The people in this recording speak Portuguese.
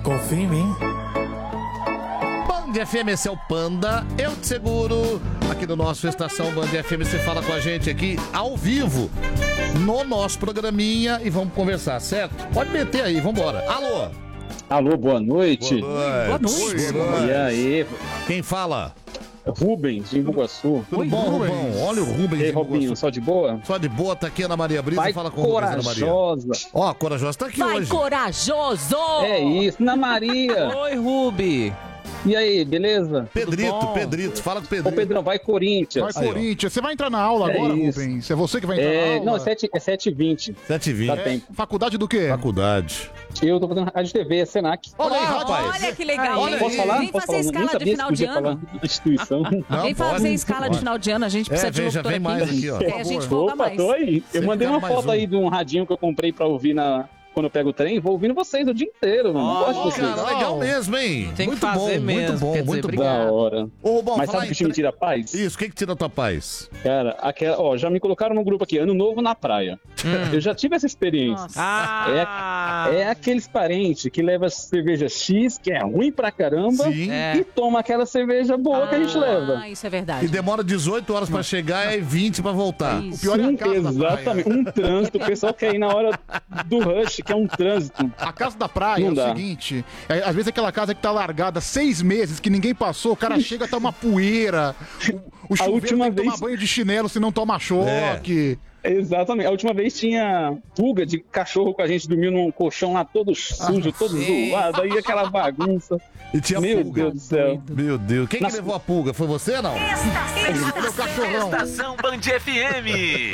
confia em mim. Band FM, esse é o Panda, eu te seguro. Aqui no nosso Estação Band FM, você fala com a gente aqui ao vivo, no nosso programinha, e vamos conversar, certo? Pode meter aí, vambora. Alô? Alô, boa noite. Boa noite. E aí? Quem fala? Rubens, de Iguaçu. Tudo bom, Rubão? Olha o Rubens. E aí, Robinho, só de boa? Só de boa, tá aqui Ana Maria Brisa, Vai fala com o Rubens, Ana Maria. corajosa. Ó, corajosa tá aqui Vai hoje. corajoso! É isso, Ana Maria. Oi, Rubi. E aí, beleza? Pedrito, fala com o Ô, Pedrito. Pedrão, vai Corinthians. Vai, Corinthians. Você vai entrar na aula É agora, isso. Rubens? É você que vai entrar na aula? Não, é 7h20. 7h20. Dá tempo. Faculdade do quê? Faculdade. Eu tô fazendo rádio TV, Senac. Olha aí, rapaz. Olha que legal. Olha Posso aí. falar? Vem Posso fazer falar? Nem escala de sabia final se de podia falar ano. na instituição. Não, Vem fazer pode. escala de final de ano, a gente precisa de vem, já locutor vem mais aqui, ó. Que aí a gente folga Opa, mais. tô aí. Eu Você mandei fica uma mais foto um. aí de um radinho que eu comprei pra ouvir quando eu pego o trem. Vou ouvindo vocês o dia inteiro, mano. Não gosto de vocês. Cara, legal mesmo, hein? Tem que muito fazer bom, mesmo, muito bom, quer dizer, muito bom. obrigado. Da hora. Ô, Rubão, Mas falar sabe o em que o time tira a paz? Isso, o que tira a tua paz? Cara, já me colocaram no grupo aqui, Ano Novo na praia. Eu já tive essa experiência. Nossa. É aqueles parentes que leva cerveja X, que é ruim pra caramba, Sim. e toma aquela cerveja boa que a gente leva. Ah, isso é verdade. E demora 18 horas pra chegar e 20 pra voltar. Isso. O pior é a casa da praia. Exatamente. Um trânsito, o pessoal quer ir na hora do rush, que é um trânsito. A casa da praia é Não o dá. seguinte, às vezes aquela casa que tá largada 6 meses, que ninguém passou, o cara chega, tá uma poeira, o chuveiro última tem que tomar vez- banho de chinelo, se não toma choque. Exatamente. A última vez tinha pulga de cachorro com a gente dormiu num colchão lá todo sujo, todo zoado, aí aquela bagunça. E tinha Meu pulga. Deus do céu. Meu Deus. Quem que levou a pulga? Foi você ou não? Meu cachorrão. Estação Band FM.